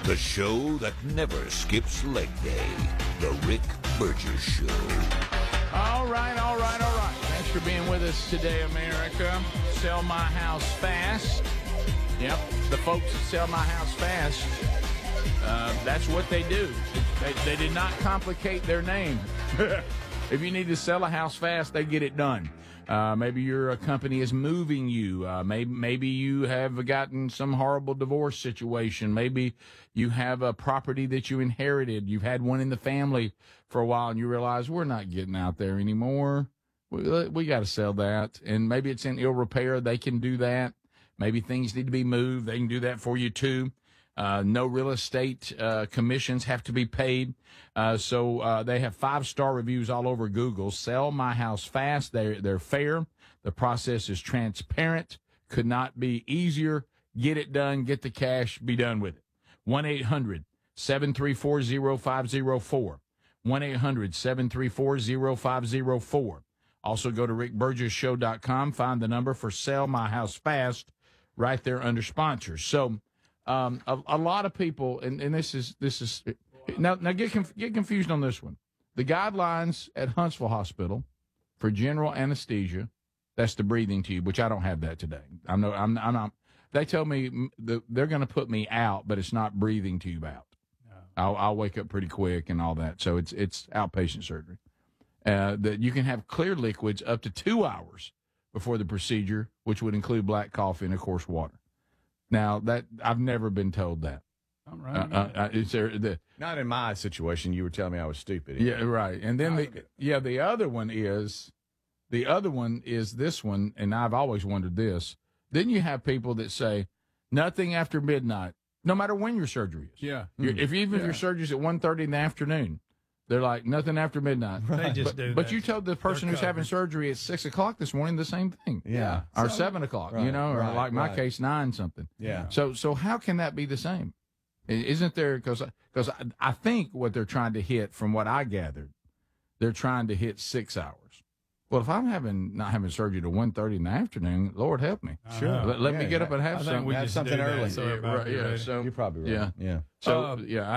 The show that never skips leg day. The Rick Burgess Show. All right. Thanks for being with us today, America. Sell My House Fast. Yep, the folks that Sell My House Fast, that's what they do. They did not complicate their name. If you need to sell a house fast, they get it done. Maybe your company is moving you. Maybe you have gotten some horrible divorce situation. Maybe you have a property that you inherited. You've had one in the family for a while, and you realize we're not getting out there anymore. We got to sell that. And maybe it's in ill repair. They can do that. Maybe things need to be moved. They can do that for you, too. No real estate commissions have to be paid. So they have 5-star reviews all over Google. Sell My House Fast. They're fair. The process is transparent. Could not be easier. Get it done. Get the cash. Be done with it. 1-800-734-0504. 1-800-734-0504. Also go to rickburgessshow.com. Find the number for Sell My House Fast right there under sponsors. So a lot of people, and this is now get confused on this one. The guidelines at Huntsville Hospital for general anesthesia, that's the breathing tube, which I don't have that today. I'm not. They tell me they're going to put me out, but it's not breathing tube out. No. I'll wake up pretty quick and all that. So it's outpatient surgery. That you can have clear liquids up to 2 hours before the procedure, which would include black coffee and, of course, water. Now, that I've never been told that. All right. Not in my situation. You were telling me I was stupid. Yeah, right. And then the other one is this one, and I've always wondered this. Then you have people that say nothing after midnight, no matter when your surgery is. Yeah. If your surgery's at 1:30 in the afternoon, they're like nothing after midnight. They just do. But you told the person who's having surgery at 6 o'clock this morning the same thing. Yeah. Or 7 o'clock, right, or right, like my right. case, 9 something. Yeah. So how can that be the same? Isn't there, because I think what they're trying to hit, from what I gathered, they're trying to hit 6 hours. Well, if I'm not having surgery till 1:30 in the afternoon, Lord help me. Sure. Let me get up and have something. We just something do that early. so everybody be ready. So You're probably right. Yeah. Yeah. So yeah.